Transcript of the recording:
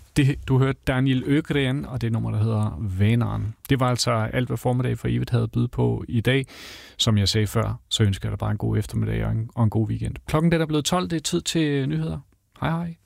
Du hørte Daniel Øgren, og det nummer, der hedder Vaneren. Det var altså alt, hvad formiddag for evigt havde at byde på i dag. Som jeg sagde før, så ønsker jeg dig bare en god eftermiddag og en god weekend. Klokken er blevet 12, det er tid til nyheder. Hej hej.